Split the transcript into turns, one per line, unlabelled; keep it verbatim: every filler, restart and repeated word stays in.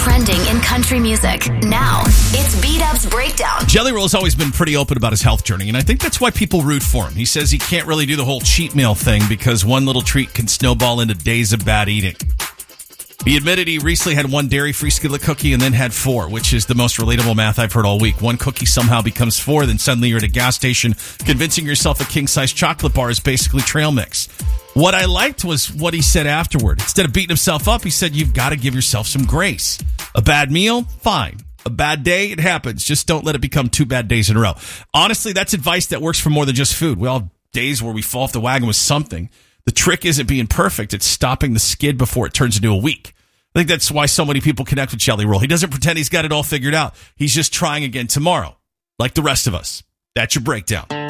trending in country music. Now, it's B-Dub's Breakdown.
Jelly Roll's always been pretty open about his health journey, and I think that's why people root for him. He says he can't really do the whole cheat meal thing because one little treat can snowball into days of bad eating. He admitted he recently had one dairy-free Skillet cookie and then had four, which is the most relatable math I've heard all week. One cookie somehow becomes four, then suddenly you're at a gas station convincing yourself a king-size chocolate bar is basically trail mix. What I liked was what he said afterward. Instead of beating himself up, he said, you've got to give yourself some grace. A bad meal? Fine. A bad day? It happens. Just don't let it become two bad days in a row. Honestly, that's advice that works for more than just food. We all have days where we fall off the wagon with something. The trick isn't being perfect. It's stopping the skid before it turns into a week. I think that's why so many people connect with Jelly Roll. He doesn't pretend he's got it all figured out. He's just trying again tomorrow, like the rest of us. That's your breakdown.